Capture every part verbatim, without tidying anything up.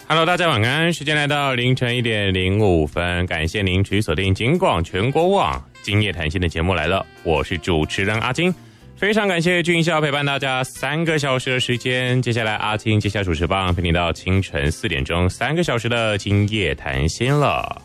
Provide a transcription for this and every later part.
Hello， 大家晚安，时间来到凌晨一点零五分，感谢您持续锁定警广全国网今夜谈心的节目来了，我是主持人阿金，非常感谢俊孝陪伴大家三个小时的时间，接下来阿金接下主持棒陪你到清晨四点钟，三个小时的今夜谈心了。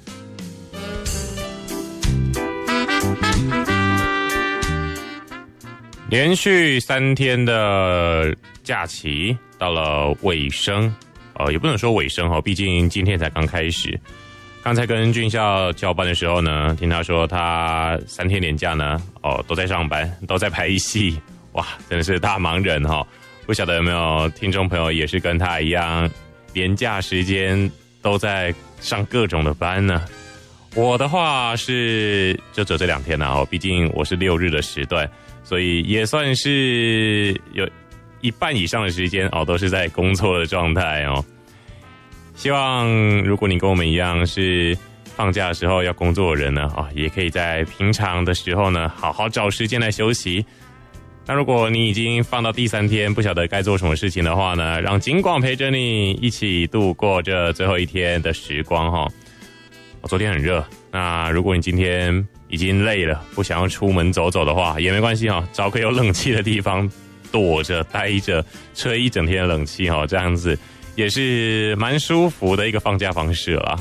连续三天的假期到了尾声，呃，也不能说尾声哦，毕竟今天才刚开始。刚才跟俊孝交班的时候呢，听他说他三天连假呢，哦，都在上班，都在拍戏，哇，真的是大忙人哈、哦！不晓得有没有听众朋友也是跟他一样，连假时间都在上各种的班呢？我的话是就只有这两天啊，毕竟我是六日的时段。所以也算是有一半以上的时间哦，都是在工作的状态哦。希望如果你跟我们一样是放假的时候要工作的人呢，哦，也可以在平常的时候呢，好好找时间来休息。那如果你已经放到第三天，不晓得该做什么事情的话呢，让警广陪着你一起度过这最后一天的时光哈、哦。哦，昨天很热，那如果你今天已经累了，不想要出门走走的话，也没关系哈，找个有冷气的地方躲着待着，吹一整天的冷气哈，这样子也是蛮舒服的一个放假方式啦。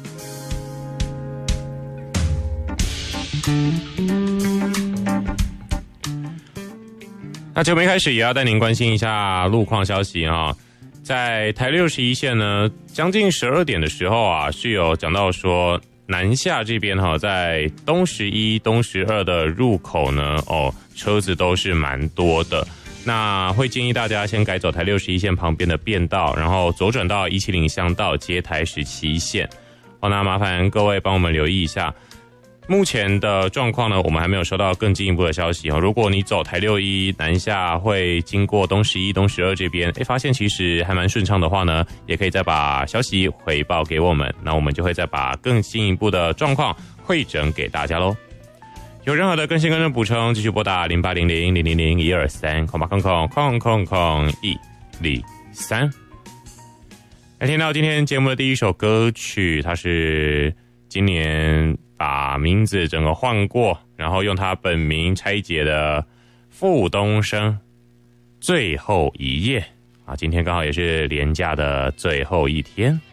那节目一开始也要带您关心一下路况消息啊。在台六十一线呢，将近十二点的时候啊，是有讲到说南下这边哈，在东十一、东十二的入口呢，哦，车子都是蛮多的。那会建议大家先改走台六十一线旁边的便道，然后左转到一七零乡道接台十七线。好，那麻烦各位帮我们留意一下。目前的状况呢，我们还没有收到更进一步的消息哦。如果你走台六一南下会经过东十一、东十二这边，哎，发现其实还蛮顺畅的话呢，也可以再把消息回报给我们，那我们就会再把更进一步的状况汇整给大家咯。有任何的更新跟补充，继续拨打零八零零零零零一二三空八空空空空空一零三。来听到今天节目的第一首歌曲，它是今年把名字整个换过，然后用他本名拆解的傅东升最后一夜啊，今天刚好也是连假的最后一天。